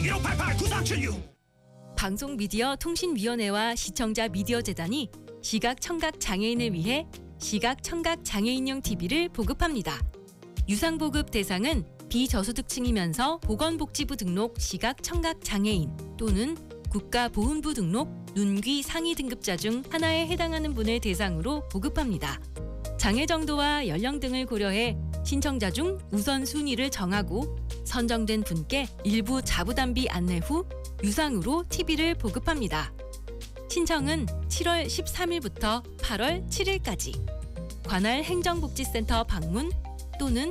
1588-9376 방송미디어통신위원회와 시청자 미디어재단이 시각청각장애인을 위해 시각청각장애인용 TV를 보급합니다. 유상보급 대상은 비저소득층이면서 보건복지부 등록 시각청각장애인 또는 국가보훈부 등록 눈귀 상위 등급자 중 하나에 해당하는 분을 대상으로 보급합니다. 장애 정도와 연령 등을 고려해 신청자 중 우선순위를 정하고 선정된 분께 일부 자부담비 안내 후 유상으로 TV를 보급합니다. 신청은 7월 13일부터 8월 7일까지 관할 행정복지센터 방문 또는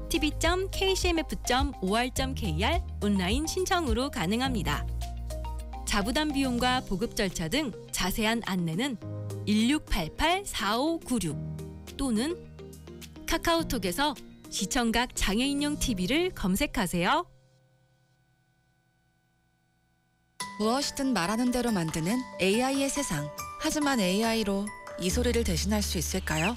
tv.kcmf.or.kr 온라인 신청으로 가능합니다. 자부담 비용과 보급 절차 등 자세한 안내는 1688-4596 또는 카카오톡에서 시청각 장애인용 TV를 검색하세요. 무엇이든 말하는 대로 만드는 AI의 세상. 하지만 AI로 이 소리를 대신할 수 있을까요?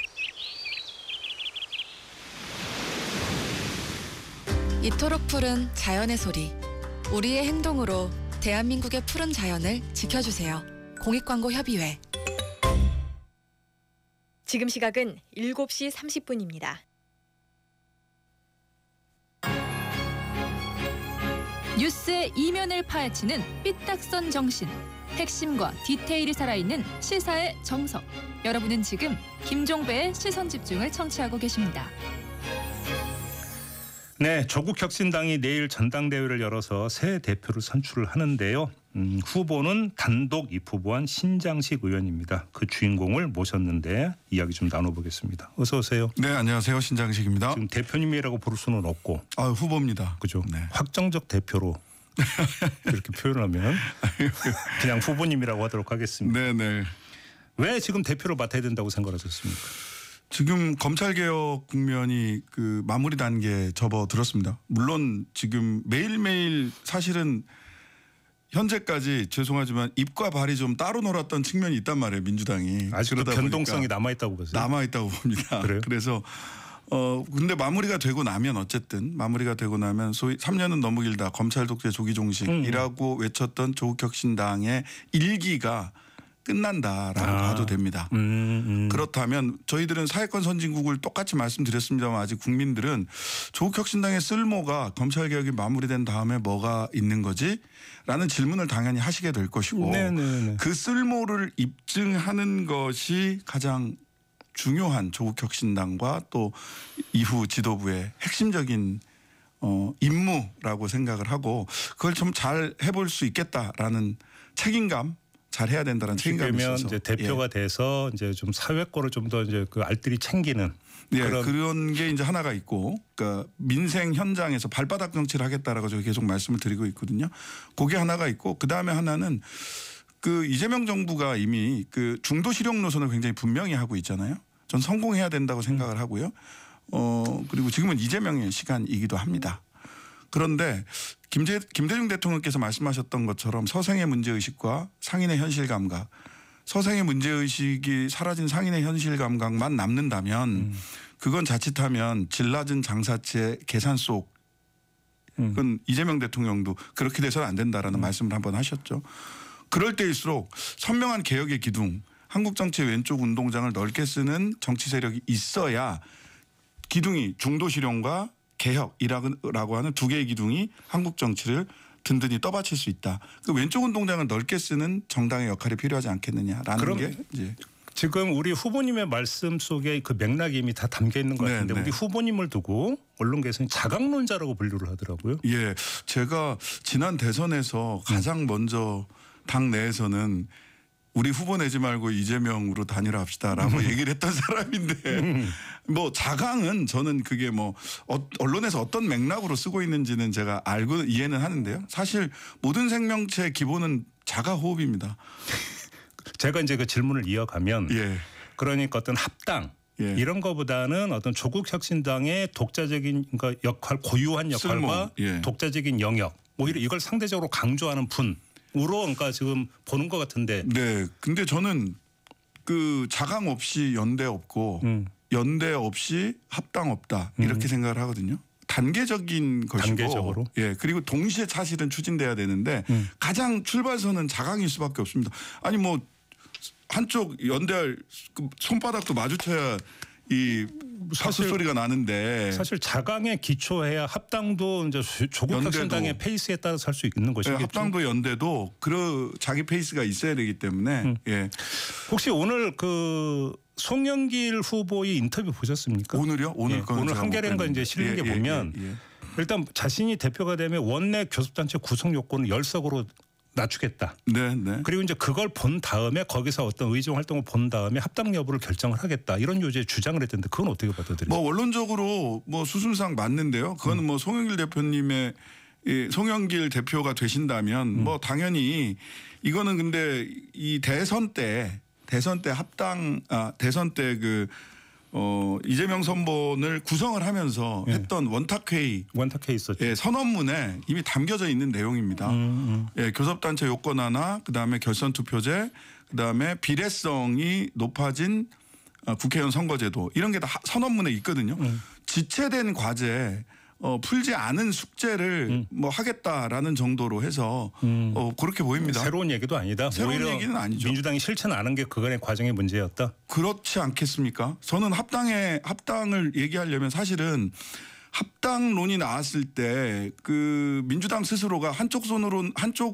이토록 푸른 자연의 소리. 우리의 행동으로 대한민국의 푸른 자연을 지켜주세요. 공익광고협의회. 지금 시각은 7시 30분입니다. 뉴스의 이면을 파헤치는 삐딱선 정신, 핵심과 디테일이 살아있는 시사의 정석. 여러분은 지금 김종배의 시선집중을 청취하고 계십니다. 네, 조국혁신당이 내일 전당대회를 열어서 새 대표를 선출을 하는데요. 후보는 단독 입후보한 신장식 의원입니다. 그 주인공을 모셨는데 이야기 좀 나눠보겠습니다. 어서 오세요. 네, 안녕하세요. 신장식입니다. 지금 대표님이라고 부를 수는 없고. 후보입니다. 그죠. 네. 확정적 대표로 이렇게 표현하면 그냥 후보님이라고 하도록 하겠습니다. 네네. 왜 지금 대표를 맡아야 된다고 생각하셨습니까? 지금 검찰개혁 국면이 그 마무리 단계에 접어들었습니다. 물론 지금 매일매일 사실은 현재까지 죄송하지만 입과 발이 좀 따로 놀았던 측면이 있단 말이에요. 민주당이. 아직도 변동성이 남아있다고 보세요? 남아있다고 봅니다. 그래요? 그래서 근데 마무리가 되고 나면 어쨌든 마무리가 되고 나면 소위 3년은 너무 길다. 검찰 독재 조기 종식이라고 외쳤던 조국혁신당의 일기가 끝난다라고 봐도 됩니다. 그렇다면 저희들은 사회권 선진국을 똑같이 말씀드렸습니다만 아직 국민들은 조국혁신당의 쓸모가 검찰개혁이 마무리된 다음에 뭐가 있는 거지? 라는 질문을 당연히 하시게 될 것이고 네네네. 그 쓸모를 입증하는 것이 가장 중요한 조국혁신당과 또 이후 지도부의 핵심적인 임무라고 생각을 하고 그걸 좀 잘 해볼 수 있겠다라는 책임감 잘 해야 된다는 책임감이 그러면 있어서 이제 대표가 돼서 이제 좀 사회권을 좀 더 이제 그 알뜰히 챙기는 그런 게 이제 하나가 있고, 그러니까 민생 현장에서 발바닥 정치를 하겠다라고 저희 계속 말씀을 드리고 있거든요. 그게 하나가 있고, 그 다음에 하나는 그 이재명 정부가 이미 그 중도 실용 노선을 굉장히 분명히 하고 있잖아요. 전 성공해야 된다고 생각을 하고요. 그리고 지금은 이재명의 시간이기도 합니다. 그런데 김대중 대통령께서 말씀하셨던 것처럼 서생의 문제의식과 상인의 현실 감각, 서생의 문제의식이 사라진 상인의 현실 감각만 남는다면 그건 자칫하면 질 낮은 장사치의 계산 속 그건 이재명 대통령도 그렇게 돼서는 안 된다라는 말씀을 한번 하셨죠. 그럴 때일수록 선명한 개혁의 기둥, 한국 정치의 왼쪽 운동장을 넓게 쓰는 정치 세력이 있어야 기둥이 중도 실용과 개혁이라고 하는 두 개의 기둥이 한국 정치를 든든히 떠받칠 수 있다. 그 왼쪽 운동장을 넓게 쓰는 정당의 역할이 필요하지 않겠느냐라는 게 이제 지금 우리 후보님의 말씀 속에 그 맥락이 이미 다 담겨 있는 것 같은데 우리 후보님을 두고 언론계에서는 자강론자라고 분류를 하더라고요. 예, 제가 지난 대선에서 가장 먼저 당 내에서는 우리 후보 내지 말고 이재명으로 단일화합시다라고 얘기를 했던 사람인데 뭐 자강은 저는 그게 뭐 언론에서 어떤 맥락으로 쓰고 있는지는 제가 알고 이해는 하는데요. 사실 모든 생명체의 기본은 자가 호흡입니다. 제가 이제 그 질문을 이어가면 그러니까 어떤 합당 이런 거보다는 어떤 조국혁신당의 독자적인 역할, 고유한 역할과 독자적인 영역 오히려 이걸 상대적으로 강조하는 분. 우로 그러니까 지금 보는 것 같은데. 네. 근데 저는 그 자강 없이 연대 없고 연대 없이 합당 없다 이렇게 생각을 하거든요. 단계적인 것이고, 단계적으로. 예, 그리고 동시에 사실은 추진돼야 되는데 가장 출발선은 자강일 수밖에 없습니다. 아니 뭐 한쪽 연대할 손바닥도 마주쳐야 이 박수 소리가 나는데 사실 자강에 기초해야 합당도 이제 조국혁신당의 페이스에 따라서 할 수 있는 것이겠죠. 예, 합당도 연대도 자기 페이스가 있어야 되기 때문에 예. 혹시 오늘 그 송영길 후보의 인터뷰 보셨습니까? 오늘요? 오늘 오늘 한겨레인가 이제 실린 게 보면 일단 자신이 대표가 되면 원내 교섭단체 구성 요건을 10석으로 낮추겠다. 네, 네. 그리고 이제 그걸 본 다음에 거기서 어떤 의정 활동을 본 다음에 합당 여부를 결정을 하겠다. 이런 요지에 주장을 했던데 그건 어떻게 받아들이세요? 뭐 원론적으로 뭐 수순상 맞는데요. 그거는 뭐 송영길 대표님의 송영길 대표가 되신다면 뭐 당연히 이거는 근데 이 대선 때 합당 대선 때 이재명 선본을 구성을 하면서 했던 원탁회의 있었죠. 예, 선언문에 이미 담겨져 있는 내용입니다. 예, 교섭단체 요건 하나, 그다음에 결선투표제, 그다음에 비례성이 높아진 국회의원 선거제도 이런 게 다 선언문에 있거든요. 지체된 과제 풀지 않은 숙제를 뭐 하겠다라는 정도로 해서 그렇게 보입니다. 새로운 얘기도 아니다. 새로운 오히려 얘기는 아니죠. 민주당이 실천 안 한 게 그간의 과정의 문제였다. 그렇지 않겠습니까? 저는 합당을 얘기하려면 사실은 합당론이 나왔을 때 그 민주당 스스로가 한쪽으로는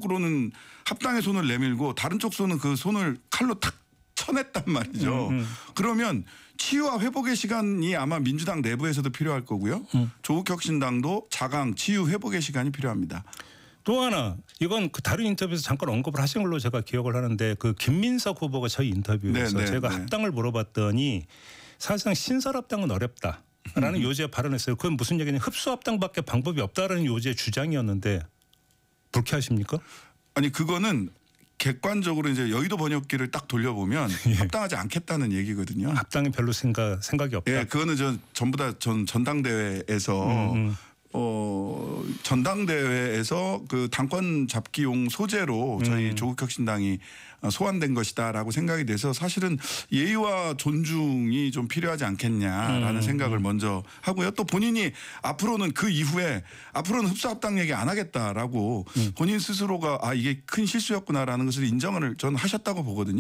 합당의 손을 내밀고 다른 쪽 손은 그 손을 칼로 탁 쳐냈단 말이죠. 그러면 치유와 회복의 시간이 아마 민주당 내부에서도 필요할 거고요. 조국혁신당도 자강, 치유, 회복의 시간이 필요합니다. 또 하나 이건 그 다른 인터뷰에서 잠깐 언급을 하신 걸로 제가 기억을 하는데 그 김민석 후보가 저희 인터뷰에서 제가 합당을 물어봤더니 사실상 신설합당은 어렵다라는 요지에 발언했어요. 그건 무슨 얘기냐면 흡수합당밖에 방법이 없다라는 요지의 주장이었는데 불쾌하십니까? 아니 그거는 객관적으로 이제 여의도 번역기를 딱 돌려보면 합당하지 않겠다는 얘기거든요. 합당이 별로 생각이 없다. 예, 그거는 전부 다 전당대회에서 전당대회에서 그 당권 잡기용 소재로 저희 조국혁신당이 소환된 것이다라고 생각이 돼서 사실은 예의와 존중이 좀 필요하지 않겠냐라는 생각을 먼저 하고요. 또 본인이 앞으로는 그 이후에 앞으로는 흡수합당 얘기 안 하겠다라고 본인 스스로가 이게 큰 실수였구나라는 것을 인정을 저는 하셨다고 보거든요.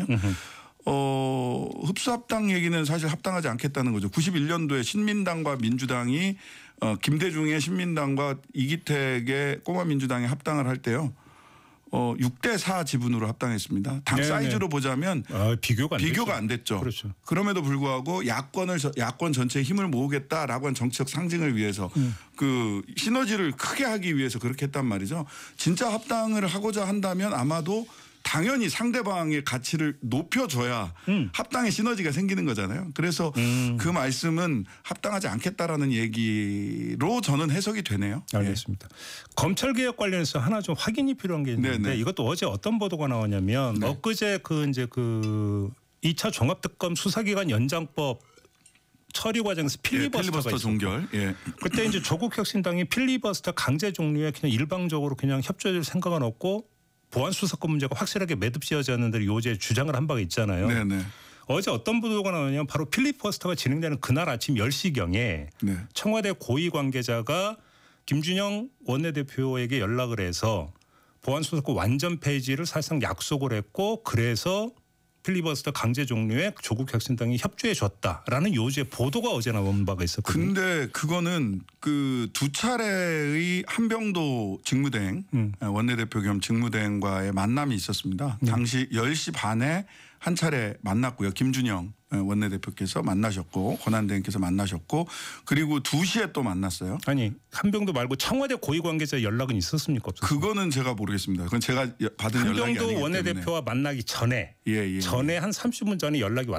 흡수합당 얘기는 사실 합당하지 않겠다는 거죠. 91년도에 신민당과 민주당이 김대중의 신민당과 이기택의 꼬마민주당이 합당을 할 때요. 6대4 지분으로 합당했습니다. 당 사이즈로 보자면 비교가 안 됐죠. 그렇죠. 그럼에도 불구하고 야권 전체에 힘을 모으겠다라고 한 정치적 상징을 위해서 그 시너지를 크게 하기 위해서 그렇게 했단 말이죠. 진짜 합당을 하고자 한다면 아마도 당연히 상대방의 가치를 높여줘야 합당의 시너지가 생기는 거잖아요. 그래서 그 말씀은 합당하지 않겠다라는 얘기로 저는 해석이 되네요. 알겠습니다. 검찰개혁 관련해서 하나 좀 확인이 필요한 게 있는데 네네. 이것도 어제 어떤 보도가 나왔냐면 엊그제 그 2차 종합특검 수사기간 연장법 처리 과정에서 필리버스터 종결. 그때 이제 조국혁신당이 필리버스터 강제 종료에 그냥 일방적으로 그냥 협조해줄 생각은 없고 보안수사권 문제가 확실하게 매듭지어졌는데 요지에 주장을 한 바가 있잖아요. 네네. 어제 어떤 보도가 나오냐면 바로 필리버스터가 진행되는 그날 아침 10시경에 청와대 고위 관계자가 김준영 원내대표에게 연락을 해서 보안수사권 완전 폐지를 사실상 약속을 했고 그래서 필리버스터 강제 종료에 조국혁신당이 협조해 줬다라는 요지의 보도가 어제 나온 바가 있었거든요. 근데 그거는 그 두 차례의 한병도 직무대행 원내대표 겸 직무대행과의 만남이 있었습니다. 당시 10시 반에 한 차례 만났고요. 김준영 원내대표께서 만나셨고 권한대행께서 만나셨고 그리고 2시에 또 만났어요. 아니 한병도 말고 청와대 고위관계자 연락은 있었습니까? 없었습니까? 그거는 제가 모르겠습니다. 그건 제가 받은 연락이 아니기 때문에. 한병도 원내대표와 만나기 전에 전에 한 30분 전에 연락이 왔다.